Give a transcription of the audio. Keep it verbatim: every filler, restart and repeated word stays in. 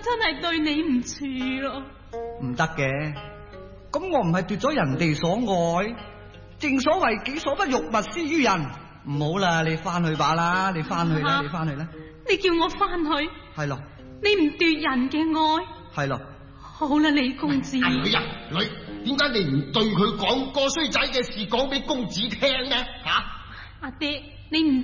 真係對你唔住咯。 唔得嘅，咁我唔係奪咗人哋所愛，正所謂己所不欲，勿施於人。唔好啦，你翻去吧啦，你翻去啦，啊、你翻去啦。 你叫我翻去？ 係咯。 你唔奪人嘅愛？ 係咯。 好啦，李公子。 女啊女，點解你唔對佢講個衰仔嘅事講俾公子聽呢？吓、啊， 阿爹，你唔